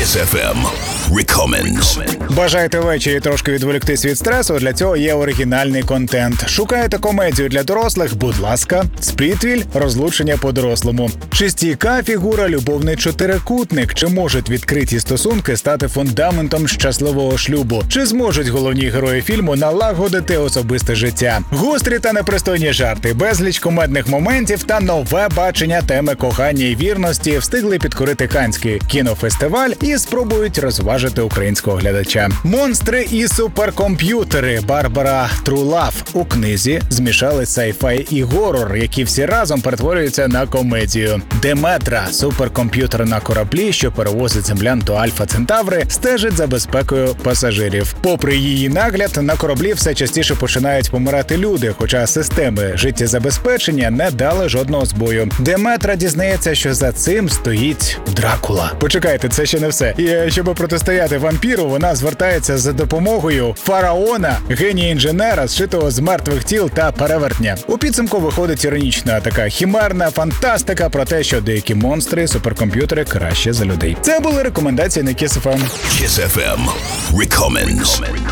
Kiss FM Recommends. Бажаєте ввечері трошки відволіктись від стресу? Для цього є оригінальний контент. Шукаєте комедію для дорослих? Будь ласка. Сплітвіль – розлучення по-дорослому. Шестійка – фігура, любовний чотирикутник. Чи можуть відкриті стосунки стати фундаментом щасливого шлюбу? Чи зможуть головні герої фільму налагодити особисте життя? Гострі та непристойні жарти, безліч кумедних моментів та нове бачення теми кохання і вірності встигли підкорити Каннський кінофестиваль і спробують розважити українського глядача. Монстри і суперкомп'ютери Барбара Трулав у книзі змішали сайфай і горор, які всі разом перетворюються на комедію. Деметра – суперкомп'ютер на кораблі, що перевозить землян до Альфа Центаври, стежить за безпекою пасажирів. Попри її нагляд, на кораблі все частіше починають помирати люди, хоча системи життєзабезпечення не дали жодного збою. Деметра дізнається, що за цим стоїть Дракула. Почекайте, це ще не все. І щоб протистояти вампіру, вона звертається за допомогою фараона, генія-інженера, зшитого з мертвих тіл та перевертня. У підсумку виходить іронічна така хімерна фантастика про те, що деякі монстри, суперкомп'ютери краще за людей. Це були рекомендації на Kiss FM. Kiss FM Recommends.